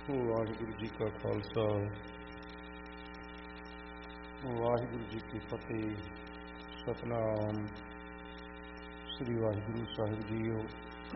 ਵਾਹਿਗੁਰੂ ਜੀ ਕਾ ਖਾਲਸਾ ਵਾਹਿਗੁਰੂ ਜੀ ਕੀ ਫਤਿਹ। ਸਤਨਾਮ ਸ੍ਰੀ ਵਾਹਿਗੁਰੂ ਸਾਹਿਬ ਜੀਓ।